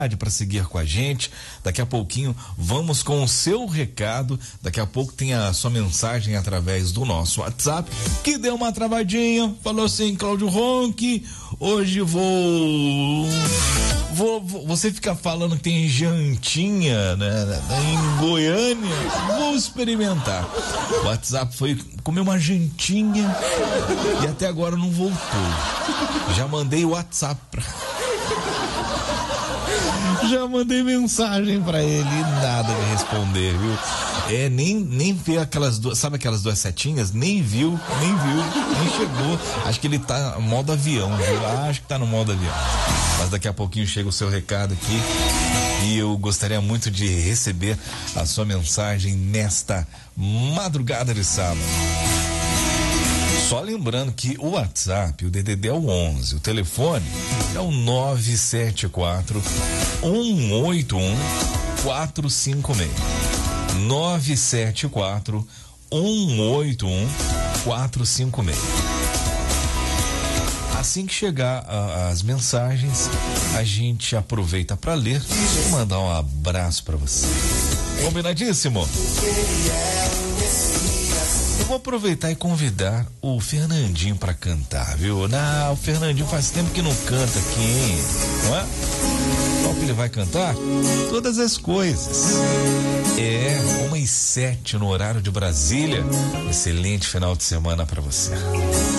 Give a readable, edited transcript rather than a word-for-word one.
para seguir com a gente. Daqui a pouquinho vamos com o seu recado. Daqui a pouco tem a sua mensagem através do nosso WhatsApp, que deu uma travadinha. Falou assim: Cláudio Ronque, hoje você fica falando que tem jantinha, né, em Goiânia. Vou experimentar. O WhatsApp foi comer uma jantinha e até agora não voltou. Já mandei o WhatsApp já mandei mensagem pra ele e nada de responder, viu? Nem vê aquelas duas, sabe aquelas duas setinhas? Nem viu, nem chegou. Acho que ele tá no modo avião, viu? Acho que tá no modo avião. Mas daqui a pouquinho chega o seu recado aqui e eu gostaria muito de receber a sua mensagem nesta madrugada de sábado. Só lembrando que o WhatsApp, o DDD é o 11, o telefone é o 974 181 456. 974 181 456. Assim que chegar as mensagens, a gente aproveita para ler e mandar um abraço para você. Combinadíssimo? Eu vou aproveitar e convidar o Fernandinho para cantar, viu? Não, o Fernandinho faz tempo que não canta aqui, hein? Não é? Qual que ele vai cantar? Todas as coisas. 1h07 no horário de Brasília. Excelente final de semana para você.